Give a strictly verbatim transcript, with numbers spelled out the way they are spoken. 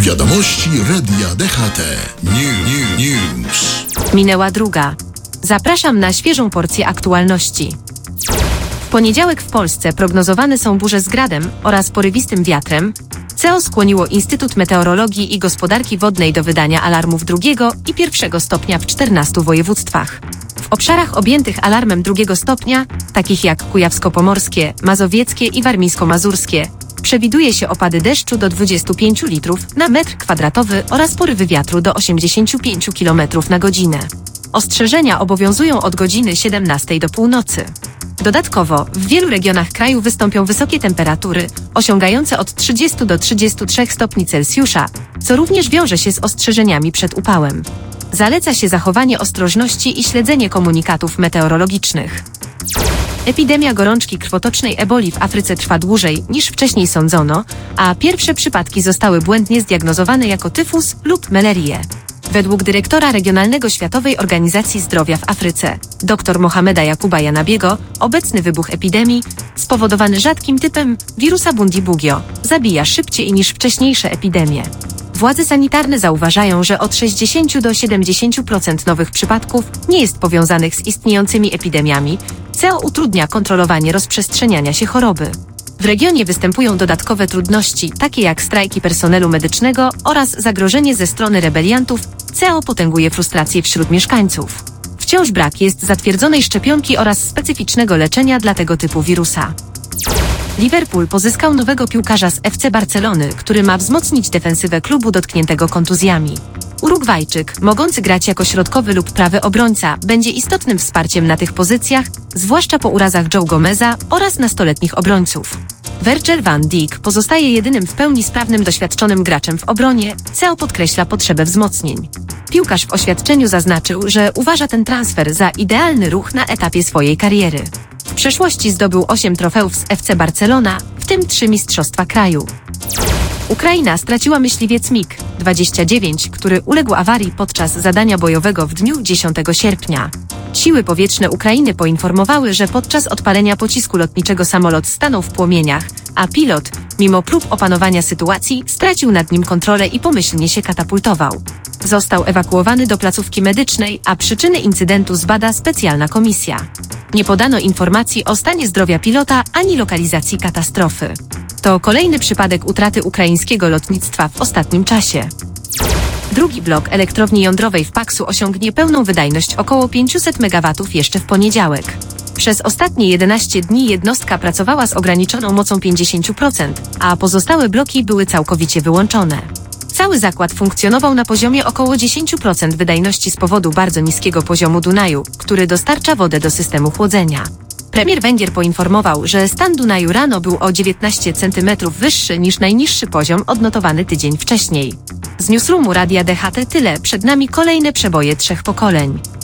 Wiadomości Radia D H T. New, new, news. Minęła druga. Zapraszam na świeżą porcję aktualności. W poniedziałek w Polsce prognozowane są burze z gradem oraz porywistym wiatrem, co skłoniło Instytut Meteorologii i Gospodarki Wodnej do wydania alarmów drugiego i pierwszego stopnia w czternastu województwach. W obszarach objętych alarmem drugiego stopnia, takich jak kujawsko-pomorskie, mazowieckie i warmińsko-mazurskie, przewiduje się opady deszczu do dwudziestu pięciu litrów na metr kwadratowy oraz porywy wiatru do osiemdziesięciu pięciu kilometrów na godzinę. Ostrzeżenia obowiązują od godziny siedemnastej do północy. Dodatkowo w wielu regionach kraju wystąpią wysokie temperatury, osiągające od trzydziestu do trzydziestu trzech stopni Celsjusza, co również wiąże się z ostrzeżeniami przed upałem. Zaleca się zachowanie ostrożności i śledzenie komunikatów meteorologicznych. Epidemia gorączki krwotocznej eboli w Afryce trwa dłużej niż wcześniej sądzono, a pierwsze przypadki zostały błędnie zdiagnozowane jako tyfus lub malarię. Według dyrektora regionalnego Światowej Organizacji Zdrowia w Afryce, dr Mohameda Yakuba Janabiego, obecny wybuch epidemii, spowodowany rzadkim typem wirusa Bundibugyo, zabija szybciej niż wcześniejsze epidemie. Władze sanitarne zauważają, że od sześćdziesięciu do siedemdziesięciu procent nowych przypadków nie jest powiązanych z istniejącymi epidemiami, co utrudnia kontrolowanie rozprzestrzeniania się choroby. W regionie występują dodatkowe trudności, takie jak strajki personelu medycznego oraz zagrożenie ze strony rebeliantów, co potęguje frustrację wśród mieszkańców. Wciąż brak jest zatwierdzonej szczepionki oraz specyficznego leczenia dla tego typu wirusa. Liverpool pozyskał nowego piłkarza z F C Barcelony, który ma wzmocnić defensywę klubu dotkniętego kontuzjami. Urugwajczyk, mogący grać jako środkowy lub prawy obrońca, będzie istotnym wsparciem na tych pozycjach, zwłaszcza po urazach Joe Gomeza oraz nastoletnich obrońców. Virgil van Dijk pozostaje jedynym w pełni sprawnym, doświadczonym graczem w obronie, co podkreśla potrzebę wzmocnień. Piłkarz w oświadczeniu zaznaczył, że uważa ten transfer za idealny ruch na etapie swojej kariery. W przeszłości zdobył osiem trofeów z F C Barcelona, w tym trzy mistrzostwa kraju. Ukraina straciła myśliwiec mig dwadzieścia dziewięć, który uległ awarii podczas zadania bojowego w dniu dziesiątego sierpnia. Siły powietrzne Ukrainy poinformowały, że podczas odpalenia pocisku lotniczego samolot stanął w płomieniach, a pilot, mimo prób opanowania sytuacji, stracił nad nim kontrolę i pomyślnie się katapultował. Został ewakuowany do placówki medycznej, a przyczyny incydentu zbada specjalna komisja. Nie podano informacji o stanie zdrowia pilota ani lokalizacji katastrofy. To kolejny przypadek utraty ukraińskiego lotnictwa w ostatnim czasie. Drugi blok elektrowni jądrowej w Paksu osiągnie pełną wydajność około pięćset megawatów jeszcze w poniedziałek. Przez ostatnie jedenaście dni jednostka pracowała z ograniczoną mocą pięćdziesiąt procent, a pozostałe bloki były całkowicie wyłączone. Cały zakład funkcjonował na poziomie około dziesięć procent wydajności z powodu bardzo niskiego poziomu Dunaju, który dostarcza wodę do systemu chłodzenia. Premier Węgier poinformował, że stan Dunaju rano był o dziewiętnaście centymetrów wyższy niż najniższy poziom odnotowany tydzień wcześniej. Z newsroomu Radia D H T tyle, przed nami kolejne przeboje trzech pokoleń.